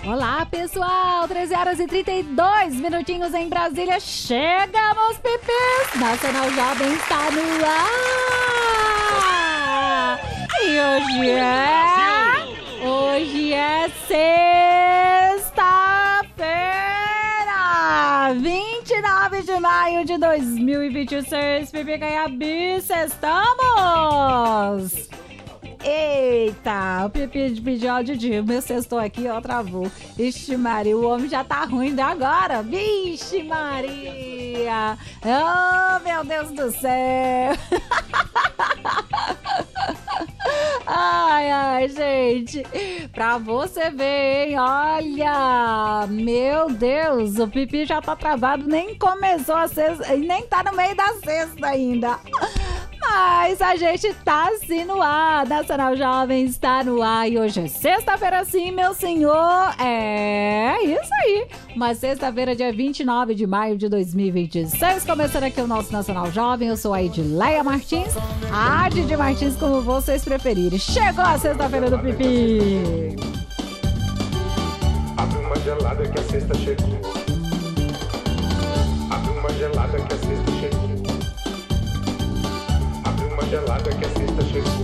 Olá, pessoal! 13 horas e 32 minutinhos em Brasília. Chegamos, pipis! Nacional Jovem está no ar! E hoje é sexta-feira! 29 de maio de 2026. Pipi Caiabi, estamos! Eita, o Pipi pediu áudio de meu sextou aqui, ó, travou. Ixi, Maria, o homem já tá ruim de agora. Vixe, Maria. Oh, meu Deus do céu. Ai, gente. Pra você ver, hein? Olha, meu Deus, o Pipi já tá travado, nem começou a sexta, nem tá no meio da sexta ainda. Mas a gente tá assim no ar, Nacional Jovem está no ar e hoje é sexta-feira sim, meu senhor, é isso aí, uma sexta-feira dia 29 de maio de 2026, começando aqui o nosso Nacional Jovem, eu sou a Edileia Martins, a Didi Martins, como vocês preferirem, chegou a sexta-feira do Pipi. Abre uma gelada que a sexta chegou. Abre uma gelada que a sexta chegou. Abre uma gelada que a sexta chegou.